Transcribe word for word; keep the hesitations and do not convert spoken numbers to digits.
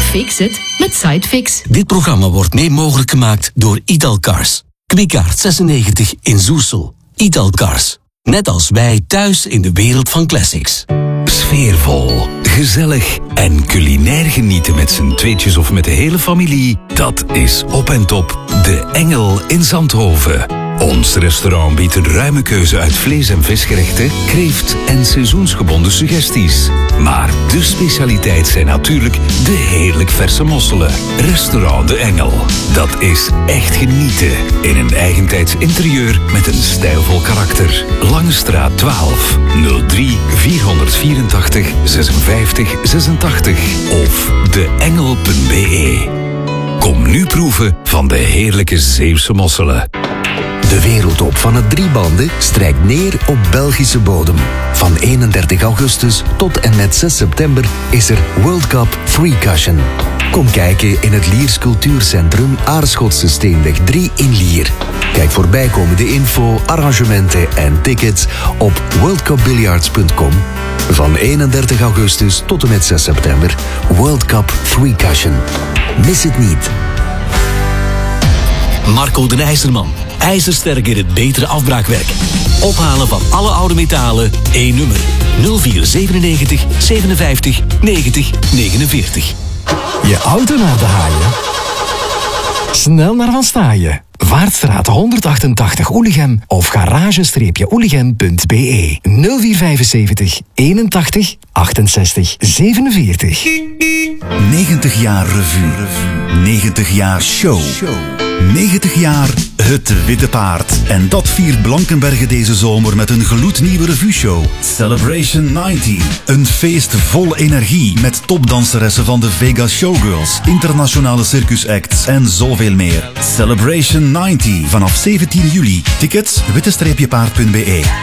Fix it met Sidefix. Dit programma wordt mee mogelijk gemaakt door Italcars. Kwikaart zesennegentig in Zoersel. Italcars. Net als wij thuis in de wereld van classics. Sfeervol, gezellig en culinair genieten met z'n tweetjes of met de hele familie. Dat is op en top De Engel in Zandhoven. Ons restaurant biedt een ruime keuze uit vlees- en visgerechten, kreeft en seizoensgebonden suggesties. Maar de specialiteit zijn natuurlijk de heerlijk verse mosselen. Restaurant De Engel. Dat is echt genieten in een eigentijds interieur met een stijlvol karakter. Langestraat twaalf, nul drie vierhonderdvierentachtig zesenvijftig zesentachtig of deengel punt be. Kom nu proeven van de heerlijke Zeeuwse mosselen. De wereldtop van het driebanden strijkt neer op Belgische bodem. Van eenendertig augustus tot en met zes september is er World Cup Free Cushion. Kom kijken in het Liers Cultuurcentrum Aarschotse Steenweg drie in Lier. Kijk voor bijkomende info, arrangementen en tickets op world cup billiards punt com. Van eenendertig augustus tot en met zes september World Cup Free Cushion. Mis het niet. Marco de IJzerman. IJzersterk in het betere afbraakwerk. Ophalen van alle oude metalen. één nummer. nul vier zevenennegentig zevenenvijftig negentig negenenveertig. Je auto naar de haaien? Snel naar Van Staaien. Vaartstraat honderdachtentachtig Oelichem of garage-oelichem punt be. nul vier vijfenzeventig eenentachtig achtenzestig zevenenveertig. negentig jaar revue. negentig jaar show. negentig jaar Het Witte Paard. En dat viert Blankenberge deze zomer met een gloednieuwe revueshow. Celebration negentig. Een feest vol energie met topdanseressen van de Vegas Showgirls, internationale circusacts en zoveel meer. Celebration negentig vanaf zeventien juli. Tickets witte-paard punt be.